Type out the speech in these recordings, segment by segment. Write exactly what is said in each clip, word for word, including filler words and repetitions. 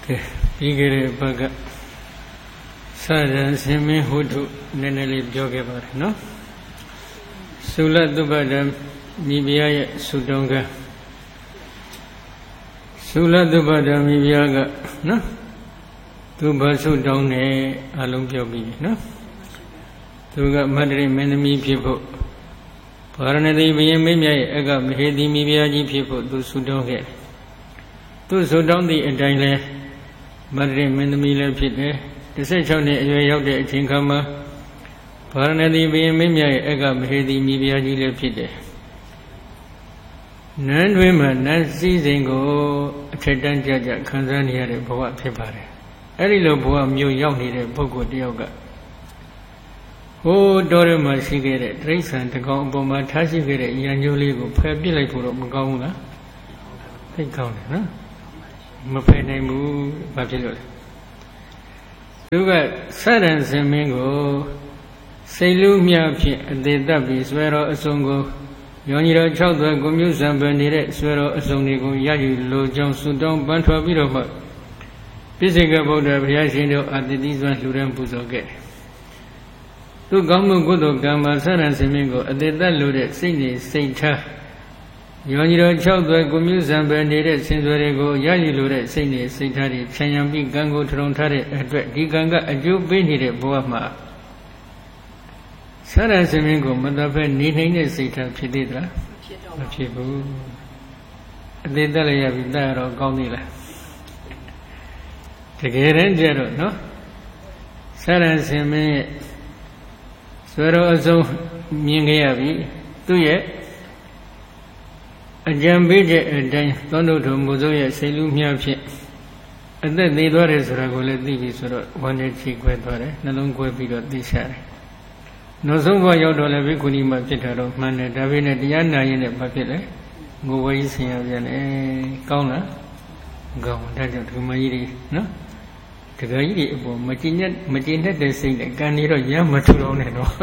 ကဲပြီးကြတဲ့ဘက်ကစရံစင်မင်းဟုတ်ထုနည်းနည်းလေးပြောခဲ့ပါတယ်နော်သုလသုဘဒံမိဖုရားရဲ့ဆုတောင်းကသုလသုဘဒံမိဖုရားကနော်သူဘာဆုတောင်းတယ်အလုံးပြောပြီးနော်သူကမတ္တရိမင်းသမီးဖြစ်ဖို့ဗာရဏသီဘုရင်မင်းမြတ်ရဲ့အကမဟေတိမိဖုရားကြီးဖြစ်ဖို့သူဆုတောင်းခဲ့သူဆုတောင်းသည့်အတိုင်းလဲမတ္တရိမင်းသမီးလည်းဖြစ်တယ်တစ်ဆယ့်ခြောက်နှစ်အရွယ်ရောက်တဲ့အချိန်ခါမှာဗာရဏသီဘုရင်မင်းမြတ်ရဲ့အကမဟေတိမိဖုရားကြီးလည်းဖြစ်တယ်နန်းတွင်မှာနတ်စည်းစိမ်ကိုအထက်တန်းကြကြခံစားနေရတဲ့ဘဝဖြစ်ပါတယ်အဲ့ဒီလိုဘဝမျိုးရောက်နေတဲ့ပုဂ္ဂိုလ်တယောက်ကဟိုးတော်ရမှာရှိခဲ့တဲ့တိရစ္ဆာန်တကောင်အပေါ်မှာထားရှိခဲ့တဲ့ရံညိုးလေးကိုဖယ်ပစ်လိုက်ဖို့တော့မကောင်းဘူးလားသိကောင်းတယ်နော်မဖယ်နိုင်ဘူးဘာဖြစ်လို့လဲသူကစရံစင်မင်းကိုစိတ်လူမြဖြင့်အသေးသက်ပြီးဆွဲတော်အစုံကိုယောညီတော်၆သွဲကိုမျိုးစံပယ်နေတဲ့ဆွဲတော်အစုံတွေကိုရယူလိုကြောင်းဆုတောင်းပန်းထွက်ပြီးတော့မှပိစိကဗုဒ္ဓဘုရားရှင်တို့အတ္တိစွမ်းလှူဒန်းပူဇော်ခဲ့တယ်သူကောင်းမှုကုသိုလ်ကံမှာစရံစင်မင်းကိုအသေးသက်လို့တဲ့စိတ်နေစိတ်ထားယောညီတော်၆သွဲကိုမျိုးစံပယ်နေတဲ့ဆင်စွယ်တွေကိုရယူလိုတဲ့စိတ်နေစိတ်ထားတွေခြံရံပြီးကံကိုထရုံထားတဲ့အတွက်ဒီကံကအကျိုးပေးနေတဲ့ဘဝမှာစရံစင်မင်းကိုမတတ်ဖဲနေနိုင်တဲ့စိတ်ထားဖြစ်သေးသလားမဖြစ်ဘူးအသေးသက်လည်းရပြီတတ်ရတော့ကောင်းသေးလားတကယ်တမ်းကျတော့နော်စရံစင်မင်းရဲ့ဆွေတော်အစုံမြင်ခဲ့ရပြီသူ့ရဲ့အကြံပေးတဲ့အတိုင်းသောတုထုံမူစိုးရဲ့စိတ်လူမြဖြင့်အသက်သေးသွားတယ်ဆိုတာကိုလည်းသိပြီဆိုတော့ဝမ်းနဲ့ချီခွဲသွားတယ်နှလုံးခွဲပြီးတော့သိချတယ်နောက်ဆုံးဘဝရောက်တော့လည်းဘိက္ခုနီမှာဖြစ်တာတော့မှန်တယ်ဒါပေမဲ့တရားနာရင်လည်းဘာဖြစ်လဲငိုဝဲကြီးဆင်ရပြန်တယ်ကောင်းလားကောင်းဒါကြောင့်ဒီမကြီးတွေနော်တခါကြီးတွေအပေါ်မကျင်ညက်မကျင်တတ်တဲ့စိတ်နဲ့ကံနေတော့ရမ်းမထူတော့နဲ့တော့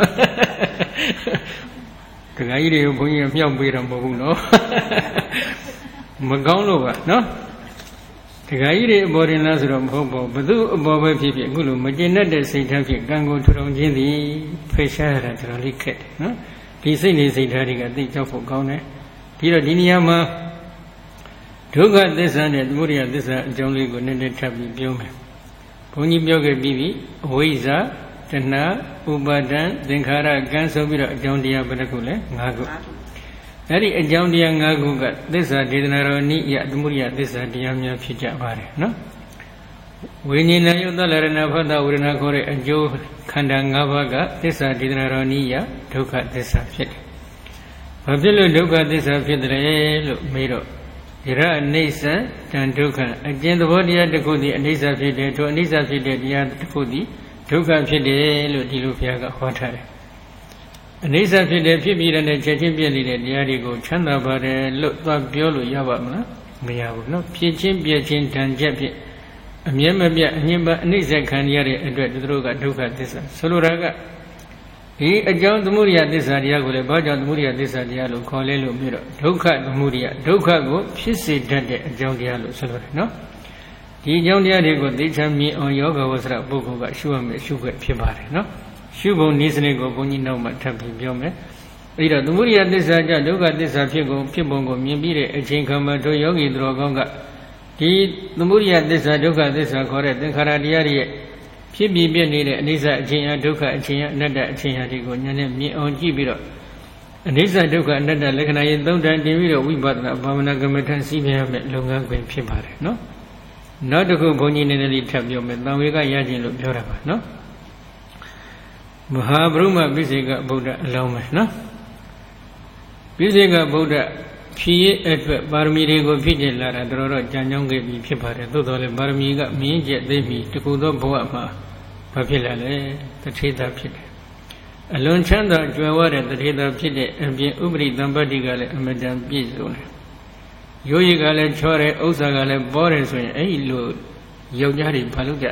တခါကြီးတွေကိုဘုန်းကြီးကမြောက်ပေးတာမဟုတ်ဘူးနော်မကောင်းလို့ပါနော်တခါကြီးတွေအပေါ်တင်လားဆိုတော့မဟုတ်ပါဘူးဘသူအပေါ်ပဲဖြစ်ဖြစ်အခုလိုမကျင်တတ်တဲ့စိတ်ထားဖြင့်ကံကိုထူထောင်ခြင်းသည်ဖိတ်ရှားရတာတော်တော်လေးခက်တယ်နော်ဒီစိတ်နေစိတ်ထားတွေကသိကြောက်ဖို့ကောင်းတယ်ပြီးတော့ဒီနေရာမှာဒုက္ခသစ္စာနဲ့သမုဒယသစ္စာအကြောင်းလေးကိုနည်းနည်းထပ်ပြီးပြောမယ်ဘုန်းကြီးပြောခဲ့ပြီးပြီအဝိဇ္ဇာတဏှာဥပါဒံသင်္ခါရကံဆိုပြီးတော့အကြောင်းတရားဘယ်နှခုလဲ၅ခုအဲ့ဒီအကြောင်းတရား၅ခုကသစ္စာဒေသနာတော်နိယသမုဒယသစ္စာတရားများဖြစ်ကြပါတယ်နော်ဝိညာဉ်ယုတ်တလရဏဖတ်တာဝေဒနာခေါ်တဲ့အကျိုးခန္ဓာ၅ပါးကသစ္စာဒေသနာတော်နိယဒုက္ခသစ္စာဖြစ်တယ်ဘာဖြစ်လို့ဒုက္ခသစ္စာဖြစ်တယ်လို့မေးတော့ယရအနိစ္စတံဒုက္ခအကျဉ်းသဘောတရားတစ်ခုသည်အနိစ္စဖြစ်တယ်ထိုအနိစ္စဖြစ်တဲ့တရားတစ်ခုသည်ဒုက္ခဖြစ်တယ်လို့ဒီလိုဘုရားကဟောထားတယ်အနိစ္စဖြစ်တယ်ဖြစ်ပြီးတဲ့ချက်ချင်းပြည့်နေတဲ့တရားတွေကိုချမ်းသာပါတယ်လို့သွားပြောလို့ရပါမလားမရဘူးနော်ဖြစ်ချင်းပြည့်ချင်းတန်ချက်ဖြစ်အမြဲမပြတ်အငြင်းပအနိစ္စခံရတဲ့အတွက်သူတို့ကဒုက္ခသစ္စာဆိုလိုတာကဒီအကြောင်းသမုဒယသစ္စာတရားကိုလည်းဘာကြောင့်သမုဒယသစ္စာတရားလို့ခေါ်လဲလို့ပြီးတော့ဒုက္ခသမုဒယဒုက္ခကိုဖြစ်စေတတ်တဲ့အကြောင်းတရားလို့ဆိုလိုတယ်နော်ဒီအကြောင်းတရားတွေကိုသိချမ်းမြင်အောင်ယောဂဝဆရာပုဂ္ဂိုလ်ကရှုရမယ်ရှုခွင့်ဖြစ်ပါတယ်နော်ရှုပုံနည်းစနစ်ကိုဘုန်းကြီးနောက်မှထပ်ပြီးပြောမယ်အဲဒီတော့သမုဒယသစ္စာကြောင့်ဒုက္ခသစ္စာဖြစ်ကုန်ဖြစ်ပုံကိုမြင်ပြီးတဲ့အချိန်ခါမှာတို့ယောဂီသူတော်ကောင်းကဒီသမုဒယသစ္စာဒုက္ခသစ္စာခေါ်တဲ့သင်္ခါရတရားတွေရဲ့ဖြစ်ပြီးပြည့်နေတဲ့အနိစ္စအချင်းအဒုက္ခအချင်းအနတ္တအချင်းအတွေကိုဉာဏ်နဲ့မြင်အောင်ကြည့်ပြီးတော့အနိစ္စဒုက္ခအနတ္တလက္ခဏာရေးသုံးတန်တင်ပြီးတော့ဝိပဿနာဘာဝနာကမ္မထန်စီးပြရမယ်လုပ်ငန်းခွင်ဖြစ်ပါတယ်နော်နောက်တစ်ခုဘုန်းကြီးနည်းနည်းလေးထပ်ပြောမယ်တန်ဝေကရခြင်းလို့ပြောတာပါနော်မဟာဗုဒ္ဓပိစိကဗုဒ္ဓအလောင်းပဲနော်ပိစိကဗုဒ္ဓဖြည့်ရဲ့အတွက်ပါရမီတွေကိုဖြည့်ကျက်လာတာတော်တော်ကြံကြောင်းခဲ့ပြီးဖြစ်ပါတယ်သို့တော်လည်းပါရမီကမြင့်ကျက်သိပြီတခုသောဘဝမှာဘာဖြစ်လာလဲတထေသာဖြစ်တယ်အလွန်ချမ်းသာကြွယ်ဝတဲ့တထေသာဖြစ်တဲ့အပြင်ဥပရိသံပတ္တိကလည်းအမတန်ပြည့်စုံတယ်ရိုးရည်ကလည်းချောတယ်ဥစ္စာကလည်းပေါ်တယ်ဆိုရင်အဲ့ဒီလိုယောက်ျားတွေဘာလုပ်ကြလဲ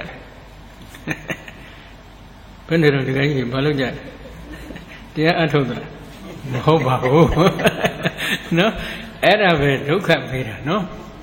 ဘယ်နဲ့တော့ဒီကကြီးတွေဘာလုပ်ကြလဲတရားအထုတ်တာမဟုတ်ပါဘူးနော်အဲ့ဒါပဲဒုက္ခပေးတာနော်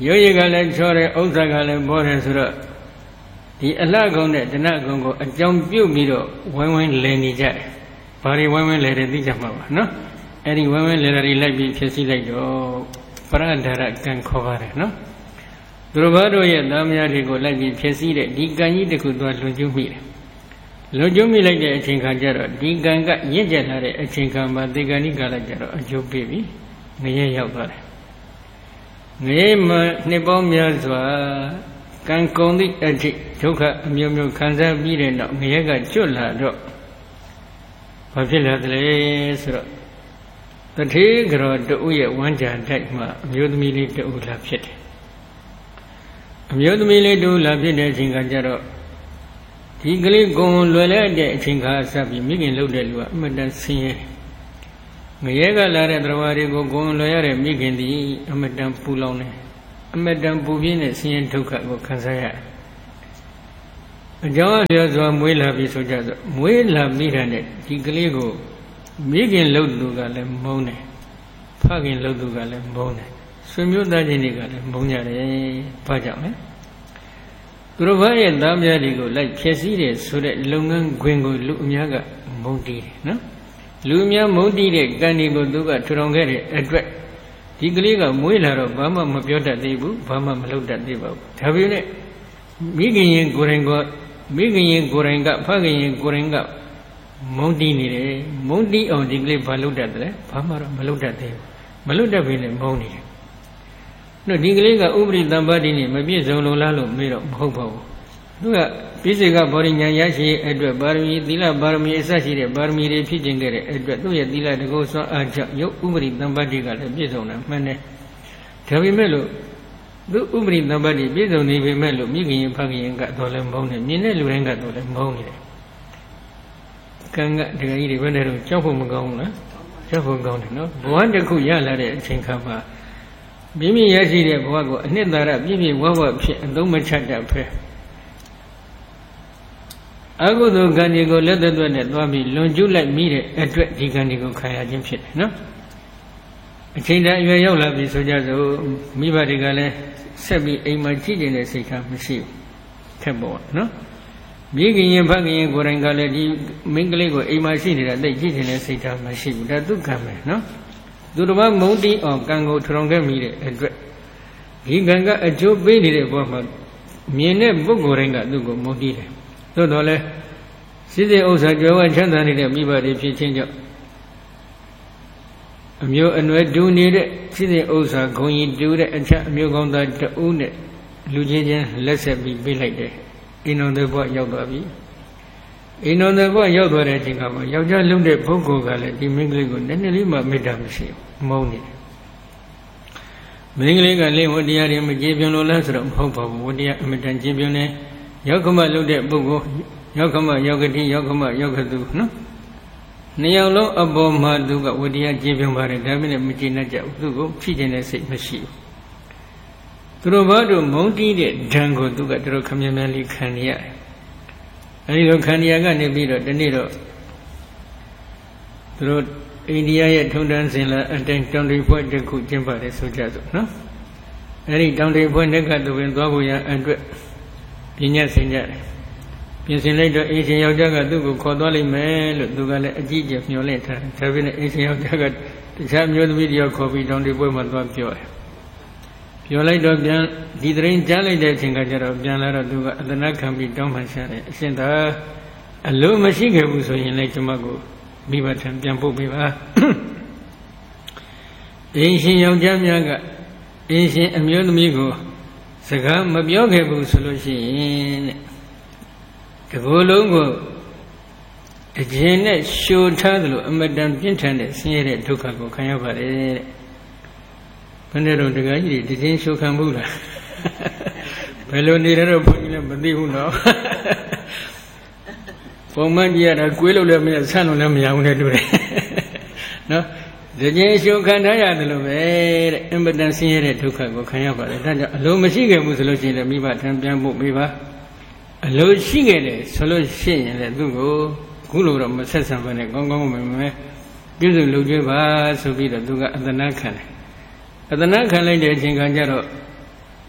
ရုပ်ရည်ကလည်းချောတယ်ဥစ္စာကလည်းပေါ်တယ်ဆိုတော့ဒီအလှကုံနဲ့တဏှကုံကိုအကြောင်းပြုတ်ပြီးတော့ဝိုင်းဝိုင်းလည်နေကြတယ်ဘာတွေဝိုင်းဝိုင်းလည်တယ်သိကြမှာပါနော်အဲ့ဒီဝိုင်းဝိုင်းလည်တာတွေလိုက်ပြီးဖြစ်စီလိုက်တော့ပရဒရကံခေါ်ပါတယ်နော်သူတို့ဘာတို့ရဲ့သားမယားတွေကိုလိုက်ပြီးဖြစ်စီတဲ့ဒီကံကြီးတစ်ခုသွားလွန်ကျူးမိတယ်လွန်ကျူးမိလိုက်တဲ့အချိန်ခါကျတော့ဒီကံကရင့်ကျက်လာတဲ့အချိန်ခါမှာဒီကံကြီးကလည်းကျတော့အကျိုးပေးပြီးငရဲရောက်သွားတယ်ငရဲမှာနှစ်ပေါင်းများစွာကံကုန်သည့်အထိဒုက္ခအမျိုးမျိုးခံစားပြီးတဲ့နောက်ငရဲကကျွတ်လာတော့ဘာဖြစ်လာသလဲဆိုတော့တထေးကြောတူရဲ့ဝမ်းကြာတိုက်မှာအမျိုးသမီးလေးတူလာဖြစ်တယ်အမျိုးသမီးလေးတူလာဖြစ်တဲ့အချိန်ကကျတော့ဒီကလေးကုံလွယ်လိုက်တဲ့အချိန်ခါဆက်ပြီးမိခင်လှုပ်တဲ့လူကအမတန်ဆင်းရဲငရဲကလာတဲ့တရားတွေကိုကုံလွယ်ရတဲ့မိခင်သည်အမတန်ပူလောင်တယ်အမတန်ပူပြင်းတဲ့ဆင်းရဲဒုက္ခကိုခံစားရတယ်အကြောင်းအလျော်စွာမွေးလာပြီဆိုကြဆိုမွေးလာမိတာနဲ့ဒီကလေးကိုမိခင်လှုပ်သူကလည်းမုန်းတယ်ဖခင်လှုပ်သူကလည်းမုန်းတယ်ဆွေမျိုးသားချင်းတွေကလည်းမုန်းကြတယ်ဘာကြောင့်လဲသူတို့ဘာရဲ့သားများတွေကိုလိုက်ဖြည့်ဆည်းတယ်ဆိုတဲ့လုပ်ငန်းခွင်ကိုလူအများကမုန်းတီးတယ်နော်လူအများမုန်းတီးတဲ့ကံတွေကိုသူကထူထောင်ခဲ့တဲ့အတွက်ဒီကလေးကမွေးလာတော့ဘာမှမပြောတတ်သေးဘူးဘာမှမလုပ်တတ်သေးပါဘူးဒါပေမဲ့မိခင်ရင်ကိုယ်တိုင်ကမိခင်ရင်ကိုယ်တိုင်ကဖခင်ရင်ကိုယ်တိုင်ကမုန်းတီးနေတယ်မုန်းတီးအောင်ဒီကလေးဘာလုပ်တတ်တယ်ဘာမှတော့မလုပ်တတ်သေးဘူးမလုပ်တတ်ပြီနဲ့မုန်းနေတယ်နော်ဒီကလေးကဥပရိသံပါတိနဲ့မပြည့်စုံလို့လားလို့မေးတော့မဟုတ်ပါဘူးသူကပြည့်စုံကဘောရိညာရရှိအတွက်ပါရမီသီလပါရမီအစရှိတဲ့ပါရမီတွေဖြစ်ခြင်းခဲ့တဲ့အတွက်သူ့ရဲ့သီလတကုစွမ်းအားကြောင့်ရုပ်ဥပရိသံပါတိကလည်းပြည့်စုံတာမှန်တယ်ဒါပေမဲ့လို့သူဥပရိသံပါတိပြည့်စုံနေပေမဲ့လို့မိခင်ရင်ဖခင်ရင်ကတော့လည်းမုန်းတယ်မြင်တဲ့လူတိုင်းကတော့လည်းမုန်းနေတယ်ကံကတကယ်ကြီးတွေဘယ်နဲ့တော့ကြောက်ဖို့မကောင်းဘူးလားကြောက်ဖို့ကောင်းတယ်နော်ဘဝတစ်ခုရလာတဲ့အချိန်ခါမှာမိမိရရှိတဲ့ဘဝကိုအနှစ်သာရပြည့်ပြည့်ဝဝဖြစ်အသုံးမချတတ်ဖဲအကုသိုလ်ကံတွေကိုလက်သက်သက်နဲ့သွားပြီးလွန်ကျူးလိုက်မိတဲ့အတွက်ဒီကံတွေကိုခံရခြင်းဖြစ်တယ်နော်အချိန်တန်အရွယ်ရောက်လာပြီဆိုကြစို့မိဘတွေကလည်းဆက်ပြီးအိမ်မှာကြည့်နေတဲ့စိတ်ကမရှိဘူးခက်ပေါ့နော်မိခင်ရင်ဖခင်ရင်ကိုယ်တိုင်ကလည်းဒီမိန်းကလေးကိုအိမ်မှာရှိနေတာသိကြည့်နေတဲ့စိတ်ကမရှိဘူးဒါသူကံပဲနော်သူတို့ကမုန်းတီးအောင်ကံကိုထူထောင်ခဲ့မိတဲ့အတွက်ဒီကံကအကျိုးပေးနေတဲ့ဘဝမှာမြင်တဲ့ပုဂ္ဂိုလ်တိုင်းကသူ့ကိုမုန်းတီးတယ်သို့တော်လည်းစိစိဥစ္စာကြွယ်ဝချမ်းသာနေတဲ့မိဘတွေဖြစ်ခြင်းကြောင့်အမျိုးအနွယ်တူနေတဲ့စိစိဥစ္စာဂုဏ်ကြီးတူတဲ့အချက်အမျိုးကောင်းသားတဦးနဲ့လူချင်းချင်းလက်ဆက်ပြီးပေးလိုက်တယ်အိမ်တော်တဲ့ဘဝရောက်သွားပြီအိမ်တော်တဲ့ဘဝရောက်သွားတဲ့အချိန်ကမှယောက်ျားလုံးတဲ့ပုဂ္ဂိုလ်ကလည်းဒီမိန်းကလေးကိုနည်းနည်းလေးမှမေတ္တာမရှိဘူးမုန်းနေတယ်မိန်းကလေးကလည်းဝတရားတွေမကြည်ပြွန်လို့လားဆိုတော့မဟုတ်ပါဘူးဝတရားအမတန်ကြည်ပြွန်နေရောက်ခမလုံးတဲ့ပုဂ္ဂိုလ်ရောက်ခမရောက်ကတိရောက်ခမရောက်ကသူနော်နှစ်ယောက်လုံးအပေါ်မှာသူကဝတရားကြည်ပြွန်ပါတယ်ဒါပေမဲ့မကြည်နဲ့ကြဘူးသူကိုဖြစ်ခြင်းတဲ့စိတ်မရှိဘူးသူတို့ဘာတို့မုန်းတီးတဲ့ဓာန်ကိုသူကတို့ခမည်းမည်းလေးခံရရတယ်အဲဒီလိုခံရကနေပြီးတော့ဒီနေ့တော့သူတို့အိန္ဒိယရဲ့ထုံတန်းစင်လာအတိုင်းတောင်တွေဖွဲ့တစ်ခုကျင်းပါတယ်ဆိုကြစို့နော်အဲဒီတောင်တွေဖွဲ့နဲ့ကသူပင်သွားဖို့ရအတွက်ပြညတ်ဆင်ကြတယ်ပြင်ဆင်လိုက်တော့အရှင်ယောက်ျားကသူ့ကိုခေါ်သွားလိုက်မယ်လို့သူကလည်းအကြည့်ကျမျှော်လင့်ထားတယ်ဒါပေမဲ့အရှင်ယောက်ျားကတခြားမျိုးသမီးတယောက်ခေါ်ပြီးတောင်တွေဖွဲ့မှာသွားပြောတယ်ပြောလိုက်တော့ပြန်ဒီတရင်ကြားလိုက်တဲ့အချိန်ကကျတော့ပြန်လာတော့သူကအသနာခံပြီးတောင်းပန်ရှာတယ်အရှင်သာအလိုမရှိခဲ့ဘူးဆိုရင်လည်းကျွန်မကိုမိဘထံပြန်ပို့ပေးပါအင်းရှင်ယောက်ျားများကအင်းရှင်အမျိုးသမီးကိုစကားမပြောခဲ့ဘူးဆိုလို့ရှိရင်တဲ့တကူလုံးကိုတခြင်းနဲ့ရှို့ထားသလိုအမတန်ပြင်းထန်တဲ့ဆင်းရဲတဲ့ဒုက္ခကိုခံရပါတယ်တဲ့ဘယ်နဲ့တော့တကကြီးတွေတည်င်းရှုခံမှုလားဘယ်လိုနေရတော့ဘုန်းကြီးလည်းမသိဘူးနော်ပုံမှန်ကြည့်ရတာကွေးလို့လည်းမရဆန့်လို့လည်းမရဘူးနဲ့တူတယ်နော်တည်င်းရှုခံထားရတယ်လို့ပဲတဲ့အင်ပတန်ဆင်းရဲတဲ့ဒုက္ခကိုခံရပါတယ်ဒါကြောင့်အလိုမရှိခဲ့ဘူးဆိုလို့ရှိရင်လည်းမိဘထံပြန်ဖို့မိဘအလိုရှိခဲ့တယ်ဆိုလို့ရှိရင်လည်းသူ့ကိုခုလိုတော့မဆက်ဆံဘဲနဲ့ကောင်းကောင်းမွန်မွန်ပြည့်စုံလုပ်ကြပါဆိုပြီးတော့သူကအသနာခံတယ်အသနာခံလိုက်တဲ့အချိန်ကကျတော့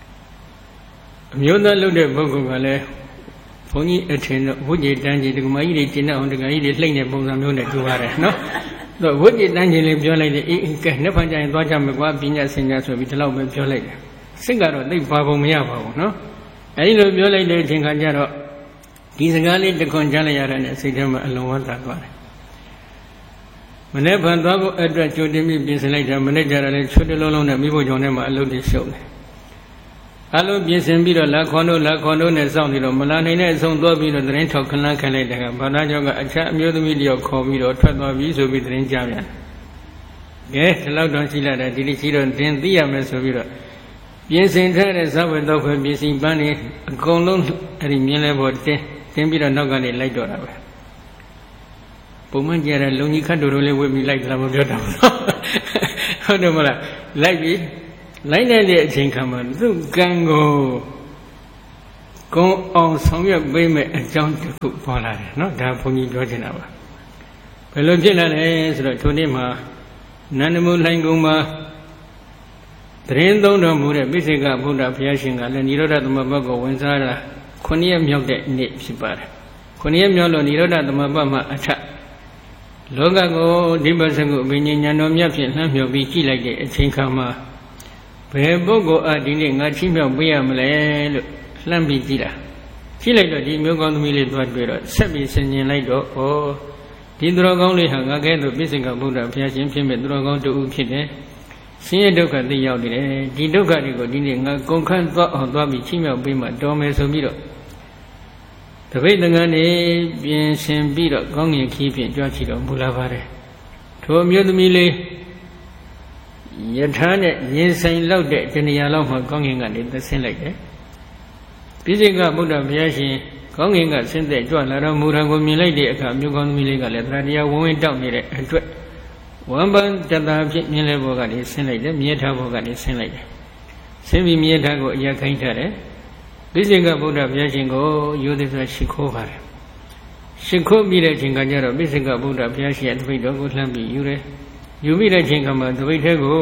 မျိုးသားလုပ်တဲ့ပုဂ္ဂိုလ်ကလည်းဘုန်းကြီးအထင်တော့ဝိဇ္ဇေတန်းကြီးဒီကမကြီးတွေကျင့်အောင်ဒီကကြီးတွေလှိမ့်တဲ့ပုံစံမျိုးနဲ့တူပါတယ်နော်တော့ဝိဇ္ဇေတန်းကြီးလေးပြောလိုက်တယ်အေးကဲနှစ်ဖန်ကြရင်သွားကြမယ်ကွာပညာစင်ကြဆိုပြီးဒီလောက်ပဲပြောလိုက်တယ်စိတ်ကတော့သိပါပုံမရပါဘူးနော်အဲဒီလိုပြောလိုက်တဲ့အချိန်ခါကျတော့ဒီစကားလေးတခွန်ကြားလိုက်ရတဲ့စိတ်ထဲမှာအလုံးဝသာသွားတယ်မနေ့ဖန်သွားဖို့အတွက်ကြိုတင်ပြီးပြင်ဆင်လိုက်တာမနေ့ကျတော့လည်းချွတ်တလုံးလုံးနဲ့မိဖို့ကြောင့်ထဲမှာအလုပ်တွေရှုပ်တယ်အလုံးပြင်ဆင်ပြီးတော့လာခွန်တို့လာခွန်တို့နဲ့စောင့်နေတော့မလာနိုင်တဲ့အဆုံးသွားပြီးတော့သတင်းထောက်ခဏခန့်လိုက်တဲ့ကဘာသာကျောင်းကအချမ်းအမျိုးသမီးတယောက်ခေါ်ပြီးတော့ထွက်သွားပြီဆိုပြီးသတင်းကြားပြန်ကဲဒီလောက်တော့ရှိလာတယ်ဒီလိုရှိတော့တင်သိရမယ်ဆိုပြီးတော့ပြင်ဆင်ထားတဲ့ဇဝေတော့ခွေပြင်ဆင်ပန်းနေအကုန်လုံးအဲ့ဒီမြင်းလဲပေါ်တင်းတင်းပြီးတော့နောက်ကနေလိုက်တော့တာပဲပုံမှန်ကြတဲ့လုံကြီးခတ်တို့တို့လေးဝေပြီးလိုက်တာမပြောတော့ဘူးဟုတ်တယ်မလားလိုက်ပြီးလိုက်တဲ့အချိန်ခါမှာသူ့ကံကိုကုန်းအောင်ဆောင်ရွက်ပေးမဲ့အကြောင်းတစ်ခုပေါ်လာတယ်နော်ဒါဘုန်းကြီးပြောချင်တာပါဘယ်လိုဖြစ်လာလဲဆိုတော့ထိုနေ့မှာနန္ဒမုလှိုင်ကုန်းမှာတရင်သုံးတော်မူတဲ့ပိစိကဗုဒ္ဓဘုရားရှင်ကလည်းនិရောဓသမဘတ်ကိုဝင်စားတာခုနှစ်ရက်မြောက်တဲ့နေ့ဖြစ်ပါတယ်ခုနှစ်ရက်မြောက်လို့និရောဓသမဘတ်မှာအထလောကကိုဒီပစကုအဘိညာဉ်တော်မြတ်ဖြင့်လှမ်းမြော်ပြီးကြည့်လိုက်တဲ့အချိန်ခါမှာဘယ်ပုဂ္ဂိုလ်အဒီနေ့ငါချင်းမြောက်ပေးရမလဲလို့လှမ်းပြီးကြည့်တာကြည့်လိုက်တော့ဒီမျိုးကောင်းသမီးလေးသွားတွေ့တော့ဆက်ပြီးဆင်ញင်လိုက်တော့ဩဒီသူတော်ကောင်းလေးဟာငါကဲ့သို့ပိစိကဗုဒ္ဓဘုရားရှင်ဖြစ်မဲ့သူတော်ကောင်းတူဦးဖြစ်တယ်ဆင်းရဲဒုက္ခသိရောက်နေတယ်ဒီဒုက္ခတွေကိုဒီနေ့ငါကုန်ခန်းသွားအောင်သွားပြီးချင်းမြောက်ပေးမှတော်မယ်ဆိုပြီးတော့တပိတ်တငန်းနေပြင်ဆင်ပြီးတော့ကောင်းငင်ခီးဖြင့်ကြွချီတော်မူလာပါတယ်ထိုအမျိုးသမီးလေးယထာနဲ့ရင်ဆိုင်လောက်တဲ့တဏှာလောက်မှကောင်းငင်ကနေသဆင်းလိုက်တယ်ပိစိကဗုဒ္ဓဘုရားရှင်ကောင်းငင်ကဆင်းသက်ကြွလာတော်မူတာကိုမြင်လိုက်တဲ့အခါမြို့ကောင်းသမီးလေးကလည်းတရားဝင်ဝင်တောက်နေတဲ့အတွက်ဝမ်ပန်တတာဖြစ်မြင်လဲဘောကနေဆင်းလိုက်တယ်မြဲထားဘောကနေဆင်းလိုက်တယ်ဆင်းပြီးမြဲထားကိုအရာခိုင်းထားတယ်ပိစိကဗုဒ္ဓဘုရားရှင်ကိုရိုသေစွာရှိခိုးပါတယ်ရှိခိုးပြီးတဲ့အချိန်ကကျတော့ပိစိကဗုဒ္ဓဘုရားရှင်ရဲ့တပိတ်တော်ကိုလှမ်းပြီးယူတယ်ယူပြီးတဲ့အချိန်ကမှတပိတ်ထဲကို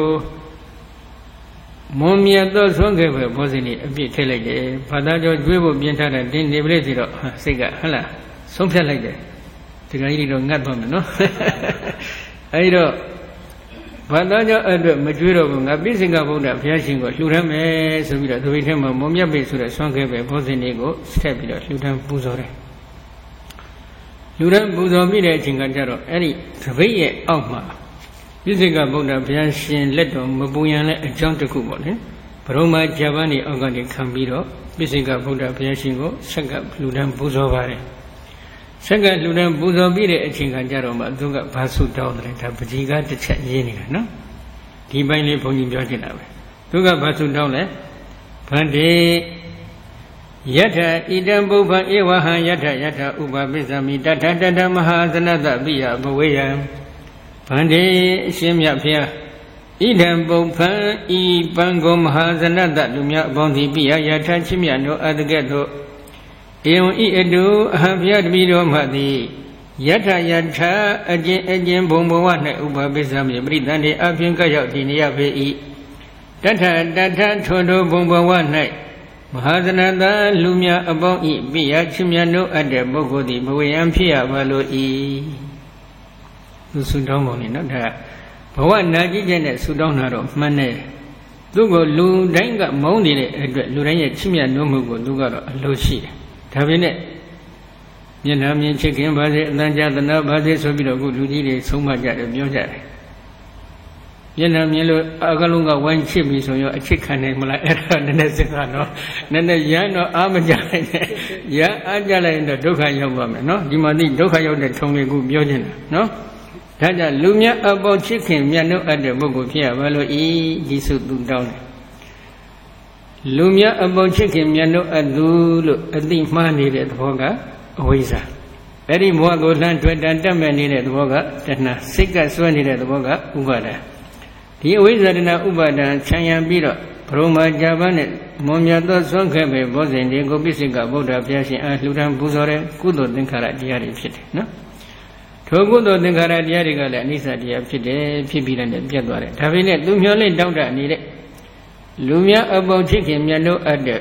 မွန်မြတ်သောဆွမ်းခဲ့ပဲဘောဇင်ကြီးအပြည့်ထည့်လိုက်တယ်ဘာသာကျော်ကျွေးဖို့ပြင်ထားတဲ့တင်းနေပလေးစီတော့စိတ်ကဟလာဆုံးဖြတ်လိုက်တယ်ဒီကကြီးတော့ငတ်သွားမယ်နော်အဲဒီတော့ဘာသာကြောင့်အတွက်မကြွေးတော့ဘူးငါပိစိကဗုဒ္ဓဘုရားရှင်ကိုလှူဒန်းမယ်ဆိုပြီးတော့ဒီဘိထဲမှာမုံမြတ်ပိဆိုတဲ့ဆွမ်းခဲ့ပဲဘောဇင်လေးကိုဆက်ပြီးတော့လှူဒန်းပူဇော်တယ်လှူဒန်းပူဇော်ပြီးတဲ့အချိန်ကကျတော့အဲ့ဒီဒီဘိရဲ့အောက်မှာပိစိကဗုဒ္ဓဘုရားရှင်လက်တော်မပူရန်လည်းအကြောင်းတစ်ခုပေါ့လေဘရုံမာဂျပန်နေအောက်ကနေခံပြီးတော့ပိစိကဗုဒ္ဓဘုရားရှင်ကိုဆက်ကလှူဒန်းပူဇော်ပါတယ်ဆက်ကလှူဒန်းပူဇော်ပြီးတဲ့အချိန်ကကြတော့မှသူကဘာဆုတောင်းတယ်ဒါပကြီးကတစ်ချက်ရင်းနေတာနော်ဒီပိုင်းလေးဘုန်းကြီးပြောချင်တာပဲသူကဘာဆုတောင်းလဲဗန္တိယထဣတံပုဗ္ဗဧဝဟံယထယထဥပပိစ္ဆမိတထတထမဟာသနတပိယဘဝေယံဗန္တိအရှင်မြတ်ဖျားဣဒံပုဗ္ဗံဤပံကိုမဟာသနတလူမြတ်အပေါင်းသည်ပိယယထချစ်မြတ်တို့အတကဲ့သို့ဧဝံဤအတုအဟံဘုရားတပည့်တော်မှသည်ယထယထအကျင့်အကျင့်ဘုံဘဝ၌ဥပပိစ္ဆမိပရိသန္တိအဖြင့်ကရောက်တည်နေရပေ၏တထတထထိုတို့ဘုံဘဝ၌မဟာသနတလူမြတ်အပေါင်းဤပိယချစ်မြတ်တို့အပ်တဲ့ပုဂ္ဂိုလ်သည်ဘဝယံဖြစ်ရပါလို၏သူဆုတောင်းပုံနေနော်ဒါဘဝနာကြည့်ချက်နဲ့ဆုတောင်းတာတော့မှန်တယ်သူကိုလူတိုင်းကမုန်းနေတဲ့အတွက်လူတိုင်းရဲ့ချစ်မြတ်နိုးမှုကိုသူကတော့အလိုရှိတယ်ဒါပေမဲ့မျက်နှာမြင်ချစ်ခင်ပါစေအတန်ကြာသနာပါစေဆိုပြီးတော့အခုလူကြီးတွေဆုံးမကြတယ်ပြောကြတယ်မျက်နှာမြင်လို့အကလုံးကဝိုင်းချစ်ပြီဆိုရင်အချစ်ခံနိုင်မလားအဲ့ဒါနည်းနည်းစဉ်းစားတော့နည်းနည်းရမ်းတော့အားမကြနိုင်နဲ့ရမ်းအားကြလိုက်ရင်တော့ဒုက္ခရောက်ပါမယ်နော်ဒီမှာသိဒုက္ခရောက်တဲ့ထုံလေးကိုပြောနေတာနော်ဒါကြောင့်လူမြတ်အပေါင်းချစ်ခင်မြတ်တို့အပ်တဲ့ပုဂ္ဂိုလ်ဖြစ်ရပါလို့ဤဒီစုသူတောင်းတယ်လူမြတ်အပေါင်းချစ်ခင်မြတ်တို့အတူလို့အသိမှားနေတဲ့သဘောကအဝိဇ္ဇာအဲ့ဒီဘဝကိုလှမ်းတွေ့တန်တက်မဲ့နေတဲ့သဘောကတဏှာစိတ်ကစွဲနေတဲ့သဘောကဥပါဒံဒီအဝိဇ္ဇာတဏှာဥပါဒံခြံရံပြီးတော့ဘရုံမာဂျပန်နဲ့မွန်မြတ်သောဆွမ်းခဲ့ပဲဘောဇင်ဒီကိုပိစိကဗုဒ္ဓဘုရားရှင်အားလှူဒန်းပူဇော်တဲ့ကုသိုလ်သင်္ခါရတရားတွေဖြစ်တယ်နော်ထိုကုသိုလ်သင်္ခါရတရားတွေကလည်းအနိစ္စတရားဖြစ်တယ်ဖြစ်ပြီးလည်းပြတ်သွားတယ်ဒါပေမဲ့သူမျောလင့်တောင့်တနေတဲ့လူများအပေါင်းချစ်ခင်မြတ်တို့အပ်တဲ့ဘ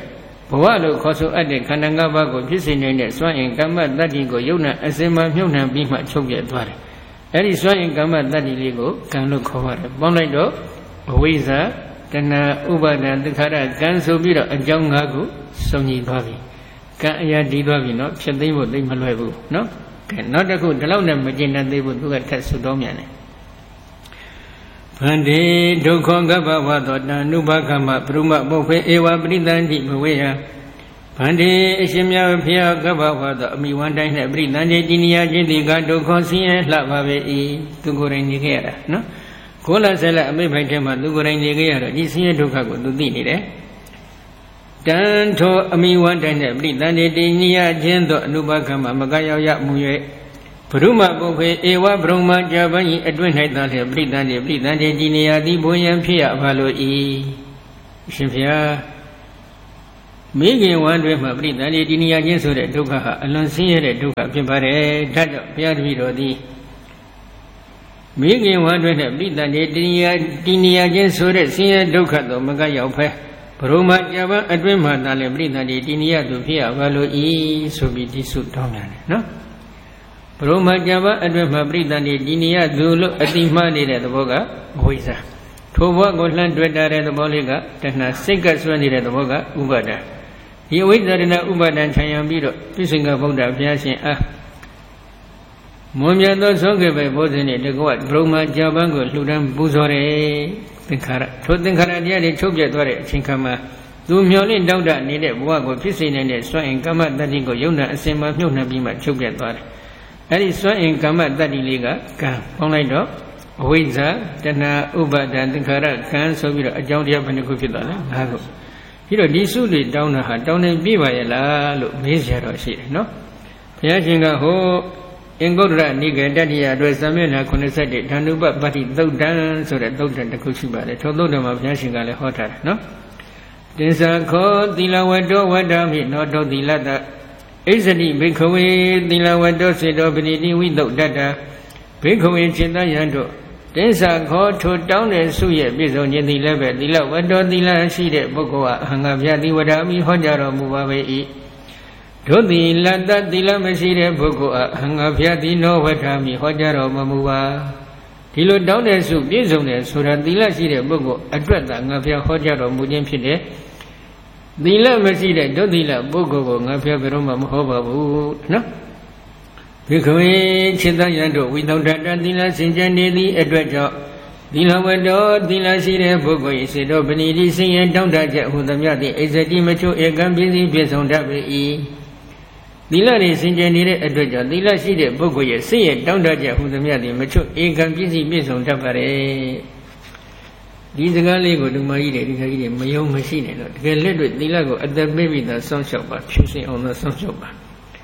ဘဝလို့ခေါ်ဆိုအပ်တဲ့ခန္ဓာ၅ပါးကိုဖြစ်စေနိုင်တဲ့စွမ်းအင်ကမ္မတတ္တိကိုယုံနာအစင်မှမြုပ်နှံပြီးမှချုပ်ပြသွားတယ်အဲ့ဒီစွမ်းအင်ကမ္မတတ္တိလေးကိုကံလို့ခေါ်ပါတယ်ပေါင်းလိုက်တော့အဝိဇ္ဇာတဏှာဥပါဒံသင်္ခါရကံဆိုပြီးတော့အကြောင်း၅ခုစုံညီသွားပြီကံအရာတည်သွားပြီနော်ဖြစ်သိဖို့သိမလွယ်ဘူးနော်ကဲနောက်တစ်ခုဒီလောက်နဲ့မကျင်တတ်သေးဘူးသူကထပ်ဆုတောင်းမြန်တယ်ဗန္တိဒုက္ခကပ္ပဝသောတဏှုဘကမပရုမပုဖေဧဝပရိသန္တိဘဝေယဗန္တိအရှင်မြတ်ဖျားကပ္ပဝသောအမိဝန္တိုင်းနဲ့ပရိသန္တိတိနိယခြင်းတိကဒုက္ခဆင်းရဲလှပါပေ၏သူကိုယ်တိုင်နေခဲ့ရတာနော်ကိုလဆဲလက်အမိဖိုင်ထဲမှာသူကိုယ်တိုင်နေခဲ့ရတော့ဒီဆင်းရဲဒုက္ခကိုသူသိနေတယ်တန်ထိုအမိဝန္တိုင်းနဲ့ပရိသန္တိတိနိယခြင်းသောအနုဘကမမကရောက်ရမှု၍ဘုရုမပုခေဧဝဗြဟ္မကြပန်းဤအတွင်း၌သာလျက်ပရိသန္တိပရိသန္တိဒီနေရာသည်ဘုံရန်ဖြစ်ရပါလို့ဤရှင်ဖျားမိခင်ဝမ်းတွင်မှပရိသန္တိဒီနေရာချင်းဆိုတဲ့ဒုက္ခဟာအလွန်ဆင်းရဲတဲ့ဒုက္ခဖြစ်ပါတယ်ဒါကြောင့်ဘုရားတပည့်တော်သည်မိခင်ဝမ်းတွင်နဲ့ပရိသန္တိဒီနေရာဒီနေရာချင်းဆိုတဲ့ဆင်းရဲဒုက္ခသောမကရောက်ဖဲဘုရုမကြပန်းအတွင်းမှသာလျက်ပရိသန္တိဒီနေရာသို့ဖြစ်ရပါလို့ဤဆိုပြီးဒီစုတောင်းရတယ်နော်ဘုရမကြပါအတွင်မှာပရိသန္တိဒီနိယသူလို့အတိမှားနေတဲ့သဘောကအဝိဇ္ဇာထိုဘဝကိုလှမ်းတွေ့တာတဲ့သဘောလေးကတဏှာစိတ်ကဆွဲနေတဲ့သဘောကဥပါဒံဒီအဝိဇ္ဇာတဏှာဥပါဒံခြံရံပြီးတော့ပြစ္ဆေကဗုဒ္ဓဘုရားရှင်အားမွန်မြတ်သောသောကေပဲဘုဇင်နဲ့တကွဘုရမကြပါကိုလှူဒန်းပူဇော်တယ်သင်္ခါရထိုသင်္ခါရတရားတွေချုပ်ပြတ်သွားတဲ့အချိန်ခါမှာသူမျောလင့်တောက်တနေတဲ့ဘဝကိုဖြစ်စေနိုင်တဲ့စွမ်းအင်ကမ္မတတ္တိကိုယုံနာအစင်မှမြုပ်နှံပြီးမှချုပ်ပြတ်သွားတယ်အဲ့ဒီစွမ်းအင်ကမ္မတတ္တိလေးကကံပေါင်းလိုက်တော့အဝိဇ္ဇာတဏှာဥပါဒံသင်္ခါရကံဆိုပြီးတော့အကြောင်းတရားဘယ်နှခုဖြစ်သွားလဲငါးခုပြီးတော့ဒီစုတွေတောင်းတာဟာတောင်းနေပြပါရဲ့လားလို့မေးကြတော့ရှိတယ်နော်ဘုရားရှင်ကဟိုအင်္ဂုတ္တရနိကေတတိယအတွက်သမျက်နှာခုနှစ်ဆယ့်ဓာနုပပတ္တိသုတ်တံဆိုတဲ့သုတ်တံတစ်ခုရှိပါတယ်ထိုသုတ်တံမှာဘုရားရှင်ကလည်းဟောထားတယ်နော်တင်္ဆာခောသီလဝတ္တောဝတ္တမိနောတောသီလတ္တဣဇတိဘိခဝေသီလဝတ္တောစေတောပတိတိဝိသုဒ္ဓတ္တဘိခဝေจิตယံတို့တင်္ဆာခောထိုတောင်းတဲ့စုရဲ့ပြည့်စုံခြင်းသည်လည်းပဲသီလဝတ္တောသီလရှိတဲ့ပုဂ္ဂိုလ်ဟာအဟံငါဗျာတိဝဒာမိဟောကြားတော်မူပါပေ၏တို့သီလတ္တသီလမရှိတဲ့ပုဂ္ဂိုလ်ဟာအဟံငါဗျာတိနောဝဒာမိဟောကြားတော်မမူပါဒီလိုတောင်းတဲ့စုပြည့်စုံတဲ့ဆိုတာသီလရှိတဲ့ပုဂ္ဂိုလ်အတွက်သာငါဗျာဟောကြားတော်မူခြင်းဖြစ်တဲ့သီလမရှိတဲ့ဒုသီလပုဂ္ဂိုလ်ကိုငါဖျက်ဘယ်တော့မှမဟောပါဘူးနော်ဘိခဝေจิตယံတို့ဝိသုဒ္ဓတ္တသီလစင်ကြယ်နေသည့်အတွက်ကြောင့်သီလဝတ္တောသီလရှိတဲ့ပုဂ္ဂိုလ်၏စေတောပဏိတိစင်ရင်တောင်းတချက်ဟူသမျှသည့်ဣဇတိမချို့ဧကံပြည့်စည်ပြည့်စုံတတ်ပေ၏သီလနှင့်စင်ကြယ်နေတဲ့အတွက်ကြောင့်သီလရှိတဲ့ပုဂ္ဂိုလ်ရဲ့စင်ရင်တောင်းတချက်ဟူသမျှသည်မချို့ဧကံပြည့်စည်ပြည့်စုံတတ်ပါれဒီစကားလေးကိုဓမ္မကြီးတွေဒီခါကြီးတွေမယုံမရှိနဲ့တော့တကယ်လက်တွေ့သီလကိုအသက်ပေးပြီးသားစောင့်ရှောက်ပါဖြူစင်အောင်သာစောင့်ရှောက်ပါ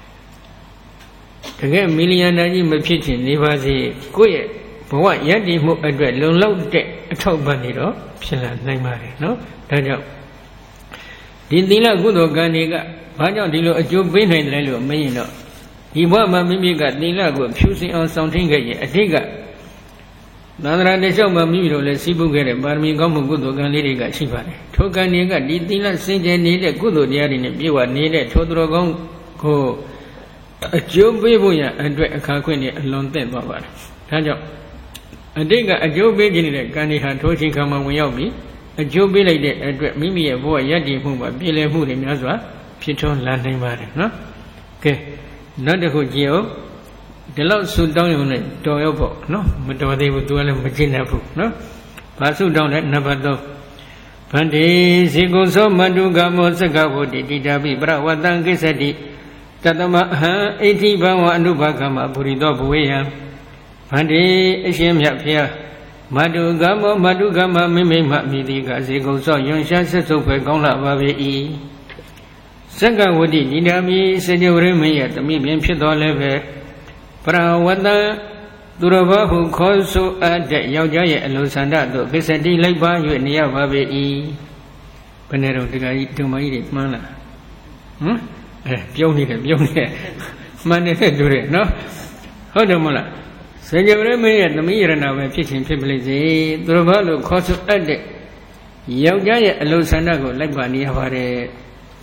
တကယ်မီလီယံနာကြီးမဖြစ်ချင်နေပါစေကိုယ့်ရဲ့ဘဝရည်တည်မှုအတွက်လုံလောက်တဲ့အထောက်ပံ့နေတော့ဖြစ်လာနိုင်ပါတယ်နော်ဒါကြောင့်ဒီသီလကုသိုလ်ကံတွေကဘာကြောင့်ဒီလိုအကျိုးပေးနိုင်တယ်လို့မရင်တော့ဒီဘဝမှာမိမိကသီလကိုဖြူစင်အောင်စောင့်ထိန်ခဲ့ရင်အတိတ်ကသန္တရာတစ်လျှောက်မှာမိမိတို့လည်းစီးပူးခဲ့တဲ့ပါရမီကောင်းမှုကုသိုလ်ကံလေးတွေကရှိပါတယ်ထိုကံတွေကဒီသီလစင်ကြယ်နေတဲ့ကုသိုလ်တရားတွေနဲ့ပြည့်ဝနေတဲ့ထိုသူတော်ကောင်းကိုအကျိုးပေးဖို့ရအတွက်အခါခွင့်နဲ့အလွန်သင့်သွားပါတယ်ဒါကြောင့်အတိတ်ကအကျိုးပေးခြင်းတဲ့ကံတွေဟာထိုချိန်ခါမှာဝင်ရောက်ပြီးအကျိုးပေးလိုက်တဲ့အတွက်မိမိရဲ့ဘဝရည်တည်မှုမှာပြည်လည်မှုတွေများစွာဖြစ်ထွန်းလာနိုင်ပါတယ်နော်ကဲနောက်တစ်ခုကြည့်အောင်ဒီလောက်ဆုတောင်းရုံနဲ့တော်ရောက်ပေါ့နော်မတော်သေးဘူးသူကလည်းမကျင့်တတ်ဘူးနော်ဘာဆုတောင်းလဲနံပါတ်သုံးဗန္တိဇေကုသောမတုကမောစကဝုတိတိတာပိပရဝတ္တံကိစ္စတိတတမအဟံအဋ္ဌိဘဝအနုဘကမပုရိသောဘဝေယံဗန္တိအရှင်မြတ်ဖျားမတုကမောမတုကမမိမိမမိတိကဇေကုသောယွန်ရှာဆက်ဆုပ်ဖွယ်ကောင်းလာပါပေ၏စကဝုတိတိတာပိစေကြဝရမရဲ့တမိပင်ဖြစ်တော်လည်းပဲပရဝတ္တသူတော်ဘာဟုခေါ်ဆိုအပ်တဲ့ယောက်ျားရဲ့အလိုဆန္ဒသို့ကိစ္စတိလိုက်ပါ၍နေရပါပေ၏ဘယ်နဲ့တော့ဒီကကြီးဒုမကြီးတွေမှန်းလားဟမ်အဲပြုံးနေတယ်ပြုံးနေတယ်မှန်နေတဲ့တူတယ်နော်ဟုတ်တယ်မလားစေကြဝရမင်းရဲ့သမီးရဏပဲဖြစ်ချင်းဖြစ်ပလိစေသူတော်ဘာလို့ခေါ်ဆိုအပ်တဲ့ယောက်ျားရဲ့အလိုဆန္ဒကိုလိုက်ပါနေရပါတယ်ဒ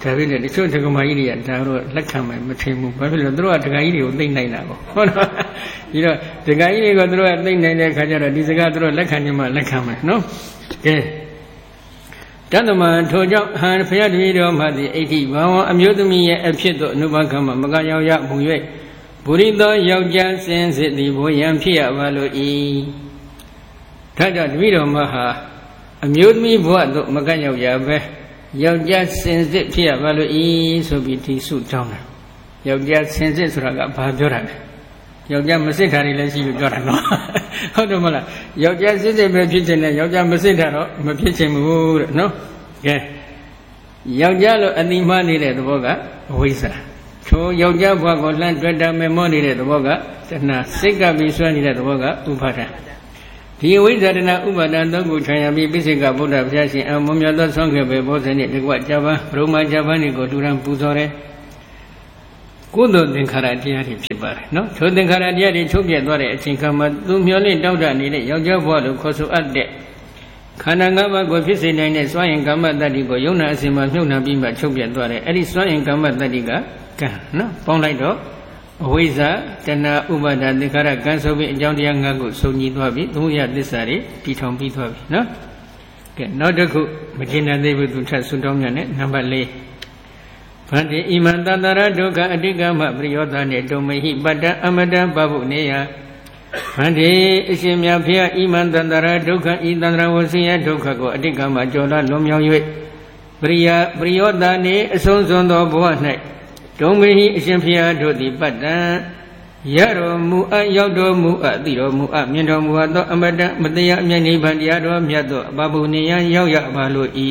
ဒါပေမဲ့တချို့ဒကမာကြီးတွေကဒါတော့လက်ခံမယ်မထင်ဘူးဘာဖြစ်လို့သူတို့ကဒကာကြီးတွေကိုသိမ့်နိုင်တာပေါ့ဟုတ်လားဒီတော့ဒကာကြီးတွေကသူတို့ကသိမ့်နိုင်တဲ့ခါကျတော့ဒီစကားသူတို့လက်ခံနေမှလက်ခံမယ်နော်ကဲတသမထိုကြောင့်ဟန်ဖျက်တည်းတော်မှသည်အဋ္ဌိဘာဝအမျိုးသမီးရဲ့အဖြစ်သို့အနုဘကမမကရောက်ရမူ၍ဘုရိသောယောက်ျားစင်စစ်သည်ဘိုးရန်ဖြစ်ရပါလို့ဤဒါကြောင့်တပည့်တော်မဟာအမျိုးသမီးဘဝသို့မကရောက်ရပဲယောက်ျားစင်စစ်ဖြစ်ရပါလို့ဤဆိုပြီးဒီစုတောင်းတာယောက်ျားစင်စစ်ဆိုတာကဘာပြောတာလဲယောက်ျားမစစ်တာတွေလည်းရှိလို့ပြောတာနော်ဟုတ်တယ်မလားယောက်ျားစစ်စစ်ပဲဖြစ်ချင်တယ်ယောက်ျားမစစ်တာတော့မဖြစ်ချင်ဘူးတဲ့နော်ကဲယောက်ျားလို့အတိမနေတဲ့သဘောကအဝိဇ္ဇာထိုယောက်ျားဘဝကိုလှမ်းတွေ့တာမေမောနေတဲ့သဘောကတဏှာစိတ်ကပြီးဆွဲနေတဲ့သဘောကဥပါဒံဒီအဝိဇ္ဇာတဏှာဥပါဒံသုံးခုခြံရပြီးပိစိကဗုဒ္ဓဘုရားရှင်အမွန်မြတ်သောဆောင်းခဲ့ပဲဘောဇဉ်နှင့်တကွကြပါဘုံမာကြပါနေကိုလူရန်ပူဇော်တယ်ကုသိုလ်သင်္ခါရတရားတွေဖြစ်ပါတယ်နော်ထိုသင်္ခါရတရားတွေချုပ်ပြတ်သွားတဲ့အချိန်ခါမှာသူမျောလင့်တောက်တနေတဲ့ယောက်ျားဘဝလို့ခေါ်ဆိုအပ်တဲ့ခန္ဓာ၅ပါးကိုဖြစ်စေနိုင်တဲ့စွမ်းရင်ကမ္မတ္တိကိုယုံနာအစဉ်မှာမြုပ်နှံပြီးမှချုပ်ပြတ်သွားတယ်အဲ့ဒီစွမ်းရင်ကမ္မတ္တိကကံနော်ပေါင်းလိုက်တော့အဝိဇ္ဇာတဏှာဥပါဒသင်္ခါရကံဆိုပြီးအကြောင်းတရား၅ခုစုံညီသွားပြီသုံးရသစ္စာတွေတည်ထောင်ပြီးသွားပြီနော်ကဲနောက်တစ်ခုမကျင်တဲ့သေးဘူးသူထပ်ဆွတောင်းမြတ်နဲ့နံပါတ်၄ဗန္တိဣမံတတရဒုက္ခအတိကမပရိယောသနှင့်တုံမေဟိပတ္တအမတံပပုနေယဗန္တိအရှင်မြတ်ဖျားဣမံတတရဒုက္ခဤတန္တရဝဆင်းရဲဒုက္ခကိုအတိကမကျော်လာလွန်မြောက်၍ပရိယပရိယောသနှင့်အဆုံးစွန်သောဘဝ၌တုံမေဟိအရှင်ဖျားတို့သည်ပတ္တံရတော်မူအပ်ရောက်တော်မူအပ်သိတော်မူအပ်မြင်တော်မူအပ်သောအမတံမတရားအမြတ်နိဗ္ဗာန်တရားတော်မြတ်သောပပုနေယရောက်ရပါလို့ဤ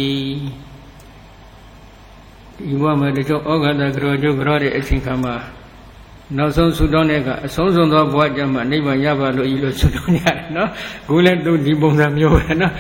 ဒီဘဝမှာတချို့ဩဃာတကရောကျုပ်ကြောတဲ့အချိန်ခါမှာနောက်ဆုံးဆုတောင်းတဲ့ကအဆုံးစွန်သောဘဝကျမှနိဗ္ဗာန်ရပါလို့ဤလို့ဆုတောင်းရတယ်နော်ခုလည်းသူဒီပုံစံမျိုးပဲနော်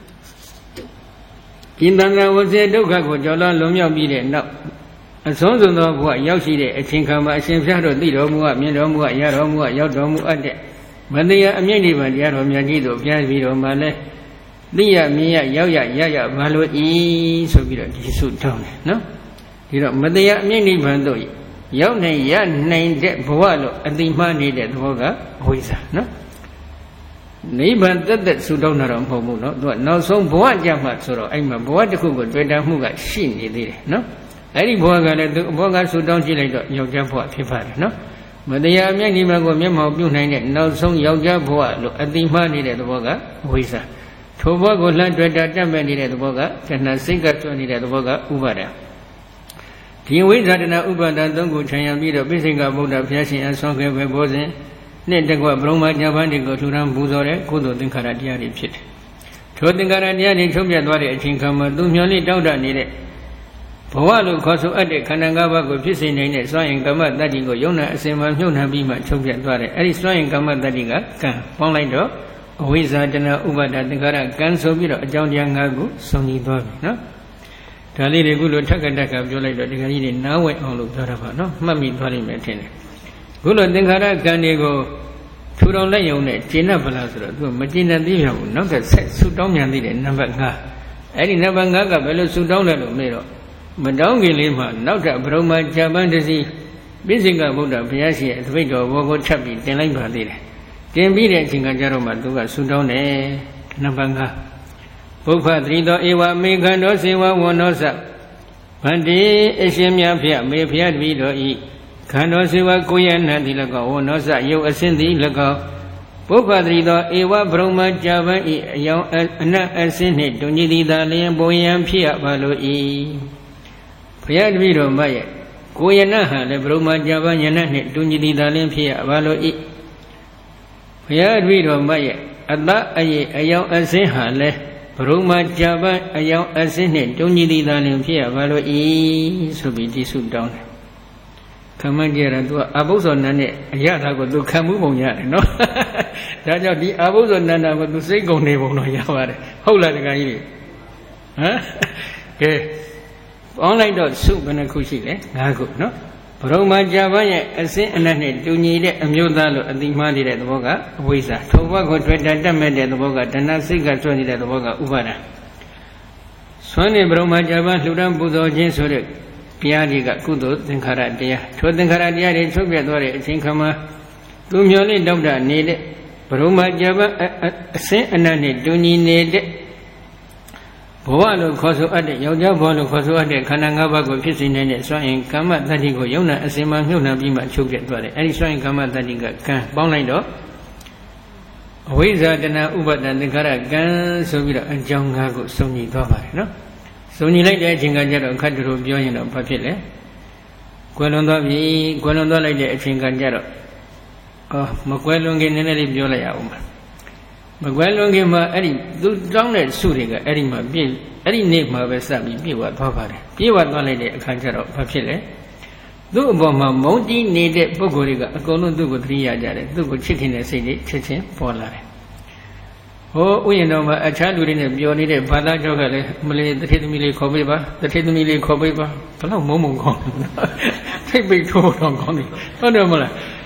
ဒီတန်ခါဝစေဒုက္ခကိုကြော်လွန်လွန်မြောက်ပြီးတဲ့နောက်အဆုံးစွန်သောဘဝရောက်ရှိတဲ့အချိန်ခါမှာအရှင်ဘုရားတို့သိတော်မူအပ်မြင်တော်မူအပ်ရတော်မူအပ်ရောက်တော်မူအပ်တဲ့မတရားအမြင့်နိဗ္ဗာန်တရားတော်မြတ်ကြီးတို့ပြန်ပြီးတော့မှလည်းသိရမြင်ရရောက်ရရရဘာလို့ဤဆိုပြီးတော့ဒီဆုတောင်းတယ်နော်ဒီတော့မတရားအမြင့်နိဗ္ဗာန်တို့ရောက်နိုင်ရနိုင်တဲ့ဘဝလို့အတိမနေတဲ့သဘောကအဝိဇ္ဇာနော်နိဗ္ဗာန်တက်တက်ဆုတောင်းတာတော့မဟုတ်ဘူးနော်သူကနောက်ဆုံးဘဝကြမှာဆိုတော့အဲ့မှာဘဝတစ်ခုကိုတွေ့တာမှုကရှိနေသေးတယ်နော်အဲ့ဒီဘဝကလည်းသူဘဝကဆုတောင်းကြည့်လိုက်တော့ယောက်ျားဘဝဖြစ်ပါတယ်နော်မတရားအမြတ်နိဗ္ဗာန်ကိုမျက်မှောက်ပြုနိုင်တဲ့နောက်ဆုံးယောက်ျားဘဝလို့အတိမနေတဲ့သဘောကအဝိဇ္ဇာထိုဘဝကိုလှမ်းတွေ့တာတက်မဲ့နေတဲ့သဘောကတဏှာစိတ်ကကျွနေတဲ့သဘောကဥပါဒံဒီဝိဇ္ဇာတနာဥပါဒံသုံးခုခြံရပြီးတော့ပိစိကဗုဒ္ဓဘုရားရှင်အဆောခဲ့ပဲဘောဇဉ်နဲ့တကွဗြဟ္မာညာပန်းတွေကိုထူထမ်းပူဇော်တဲ့ကုသိုလ်သင်္ခါရတရားတွေဖြစ်တယ်။ထိုသင်္ခါရတရားတွေချုပ်ပြတ်သွားတဲ့အချိန်ခါမှာသူမျောလေးတောက်တနေတဲ့ဘဝလို့ခေါ်ဆိုအပ်တဲ့ခန္ဓာ၅ပါးကိုဖြစ်စေနိုင်တဲ့စွမ်းရင်ကမ္မတတ္တိကိုယုံနာအစဉ်မှာမြုပ်နှံပြီးမှချုပ်ပြတ်သွားတယ်။အဲဒီစွမ်းရင်ကမ္မတတ္တိကကံပေါင်းလိုက်တော့အဝိဇ္ဇာတနာဥပါဒသင်္ခါရကံဆိုပြီးတော့အကြောင်းတရား၅ခုစုံညီသွားပြီနော်။ဒါလေးတွေခုလိုထက်ကတက်ကပြောလိုက်တော့ဒီကကြီးတွေနားဝဲအောင်လို့ပြောတာပါနော်မှတ်မိသွားလိမ့်မယ်ထင်တယ်ခုလိုသင်္ခါရကံတွေကိုထူထောင်လိုက်ရုံနဲ့ကျင့်တတ်ပါလားဆိုတော့သူကမကျင့်တတ်သေးပါဘူးနောက်ထပ်ဆက်ဆူတောင်းမြန်သေးတယ်နံပါတ်၅အဲ့ဒီနံပါတ်၅ကဘယ်လိုဆူတောင်းလဲလို့မေးတော့မတောင်းခင်လေးမှာနောက်ထပ်ဗြဟ္မာဂျပန်တစီပိစိကဗုဒ္ဓဘုရားရှင်ရဲ့အသပိတ်တော်ဘောကိုထပ်ပြီးတင်လိုက်ပါသေးတယ်တင်ပြီးတဲ့အချိန်ကကြတော့မှသူကဆူတောင်းတယ်နံပါတ်၅ပုပ္ပသတိတောဧဝမေခန္ဓောစေဝဝန္နောသဗန္တိအရှင်မြတ်ဖျက်မေဖျက်တပိတော်ဤခန္ဓောစေဝကိုရဏတိ၎င်းဝန္နောသယုတ်အစင်းတိ၎င်းပုပ္ပသတိတောဧဝဗြဟ္မာကြပံဤအယောင်အနတ်အစင်းနှင့်တုန်ကြီးသည်သာလျင်ပုံရန်ဖြစ်ရပါလို့ဤဖျက်တပိတော်မရဲ့ကိုရဏဟံလည်းဗြဟ္မာကြပံယနတ်နှင့်တုန်ကြီးသည်သာလျင်ဖြစ်ရပါလို့ဤဖျက်တပိတော်မရဲ့အတ္တအယေအယောင်အစင်းဟာလည်းဘရုံမကြပအယောင်အစင်းနှင့်တုံကြီးသည်သာလျှင်ဖြစ်ရပါလို့ဤဆိုပြီးဒီဆုတောင်းတယ်ခမန်းကြရသူကအဘုဇ္ဇောနန္နဲ့အရသာကိုသူခံမှုပုံရတယ်နော်ဒါကြောင့်ဒီအဘုဇ္ဇောနန္ဒကိုသူစိတ်ကုန်နေပုံတော့ရပါတယ်ဟုတ်လားတခါကြီးဟမ်ကဲပေါင်းလိုက်တော့ဆုဘယ်နှခုရှိလဲ၅ခုနော်ဘရုံမကြပရဲ့အစင်းအနက်နဲ့တူညီတဲ့အမျိုးသားလို့အတိမှားနေတဲ့သဘောကအဝိဇ္ဇာထိုဘကိုတွေ့တာတက်မဲ့တဲ့သဘောကဒဏစိတ်ကကျွတ်နေတဲ့သဘောကဥပါဒံဆွမ်းနေဘရုံမကြပလှူဒန်းပူဇော်ခြင်းဆိုတဲ့တရားတွေကကုသိုလ်သင်္ခါရတရားထိုသင်္ခါရတရားတွေချုပ်ပြတ်သွားတဲ့အချိန်ခါမှာသူမျောလင့်တောက်တာနေတဲ့ဘရုံမကြပအစင်းအနတ်နဲ့တူညီနေတဲ့ဘဝလို့ခေါ်ဆိုအပ်တဲ့ယောက်ျားဘဝလို့ခေါ်ဆိုအပ်တဲ့ခန္ဓာ၅ပါးကိုဖြစ်စေနေတဲ့စွမ်းအင်ကမ္မတတ္တိကိုယုံနာအစင်မှမြုပ်နှံပြီးမှချုပ်ပြတ်သွားတယ်အဲဒီစွမ်းအင်ကမ္မတတ္တိကကံပေါင်းလိုက်တော့အဝိဇ္ဇာတဏဥပါဒသင်္ခါရကံဆိုပြီးတော့အကြောင်း၅ခုစုံညီသွားပါတယ်နော်စုံညီလိုက်တဲ့အချိန်ကကြတော့ခတ်တူပြောရင်တော့ဘာဖြစ်လဲကွယ်လွန်သွားပြီကွယ်လွန်သွားလိုက်တဲ့အချိန်ကကြတော့အော်မကွယ်လွန်ခင်နည်းနည်းလေးပြောလိုက်ရအောင်ပါမကွယ်လွန်ခင်မှာအဲ့ဒီသူတောင်းတဲ့စုတွေကအဲ့ဒီမှာပြည့်အဲ့ဒီနေ့မှာပဲစပြီးပြည့်ဝသွားပါတယ်ပြည့်ဝသွားလိုက်တဲ့အခါကျတော့ဘာဖြစ်လဲသူ့အပေါ်မှာမုန်းတီးနေတဲ့ပုဂ္ဂိုလ်တွေကအကုန်လုံးသူ့ကိုသတိရကြတယ်သူ့ကိုချစ်ခင်တဲ့စိတ်တွေချက်ချင်းပေါ်လာတယ်ဟိုဥယျာဉ်တော်မှာအခြားလူတွေနဲ့ပြောနေတဲ့ဘာသာကြောက်ကလည်းမလေးတထေသမီးလေးခေါ်ပေးပါတထေသမီးလေးခေါ်ပေးပါဘယ်တော့မုံမုံကောင်းထိတ်ပိတ်ထိုးတော့ကောင်းတယ်ဟုတ်တယ်မလား